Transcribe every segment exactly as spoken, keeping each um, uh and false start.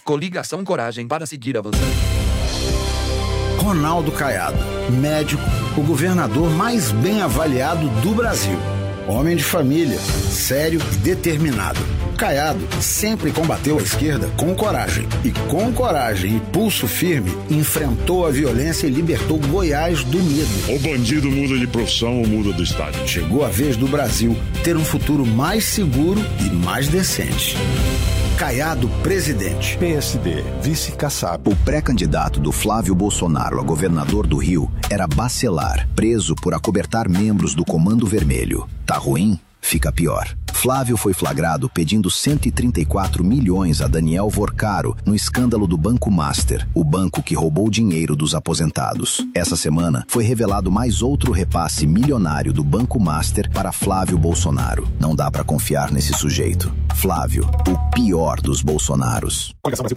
Coligação Coragem para seguir avançando. Ronaldo Caiado, médico, o governador mais bem avaliado do Brasil. Homem de família, sério e determinado. Caiado sempre combateu a esquerda com coragem. E com coragem e pulso firme, enfrentou a violência e libertou Goiás do medo. O bandido muda de profissão ou muda do estado. Chegou a vez do Brasil ter um futuro mais seguro e mais decente. Caiado presidente. P S D, vice Kassab. O pré-candidato do Flávio Bolsonaro a governador do Rio era Bacelar, preso por acobertar membros do Comando Vermelho. Tá ruim? Fica pior. Flávio foi flagrado pedindo cento e trinta e quatro milhões a Daniel Vorcaro no escândalo do Banco Master, o banco que roubou dinheiro dos aposentados. Essa semana foi revelado mais outro repasse milionário do Banco Master para Flávio Bolsonaro. Não dá pra confiar nesse sujeito. Flávio, o pior dos Bolsonaros.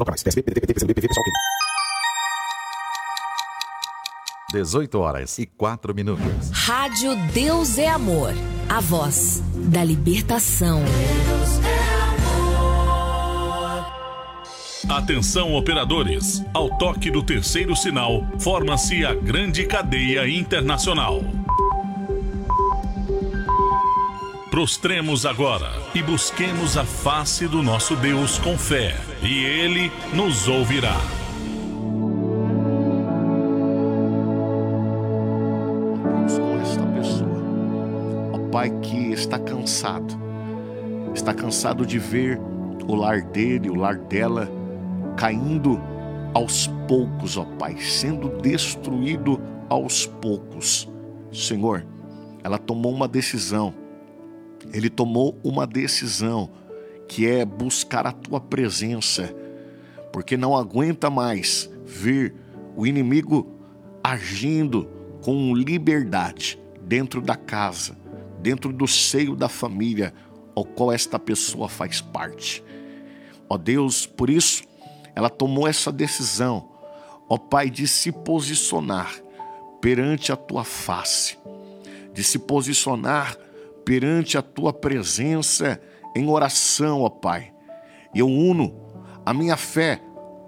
dezoito horas e quatro minutos. Rádio Deus é Amor. A voz da libertação. Atenção, operadores. Ao toque do terceiro sinal, forma-se a grande cadeia internacional. Prostremos agora e busquemos a face do nosso Deus com fé, e Ele nos ouvirá. Pai que está cansado, está cansado de ver o lar dele, o lar dela, caindo aos poucos, ó Pai, sendo destruído aos poucos. Senhor, ela tomou uma decisão, ele tomou uma decisão, que é buscar a Tua presença, porque não aguenta mais ver o inimigo agindo com liberdade dentro da casa, dentro do seio da família ao qual esta pessoa faz parte. Ó Deus, por isso, ela tomou essa decisão, ó Pai, de se posicionar perante a Tua face, de se posicionar perante a Tua presença em oração, ó Pai. E eu uno a minha fé,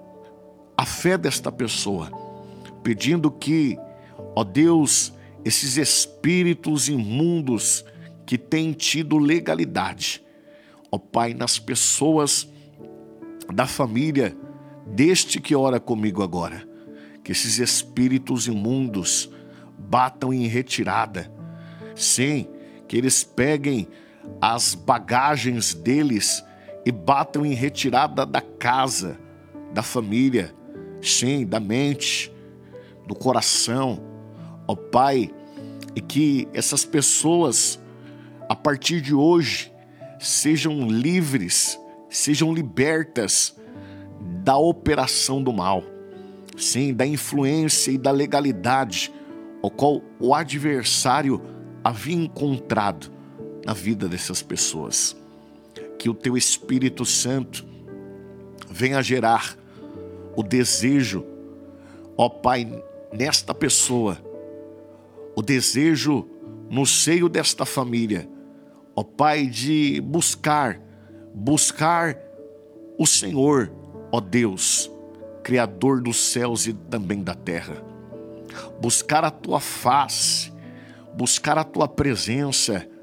a fé desta pessoa, pedindo que, ó Deus, esses espíritos imundos que têm tido legalidade, ó Pai, nas pessoas da família deste que ora comigo agora, que esses espíritos imundos batam em retirada, sim, que eles peguem as bagagens deles e batam em retirada da casa, da família, sim, da mente, do coração, ó Pai, e que essas pessoas, a partir de hoje, sejam livres, sejam libertas da operação do mal, sim, da influência e da legalidade, o qual o adversário havia encontrado na vida dessas pessoas. Que o Teu Espírito Santo venha gerar o desejo, ó Pai, nesta pessoa, o desejo no seio desta família, ó Pai, de buscar, buscar o Senhor, ó Deus, Criador dos céus e também da terra. Buscar a Tua face, buscar a Tua presença,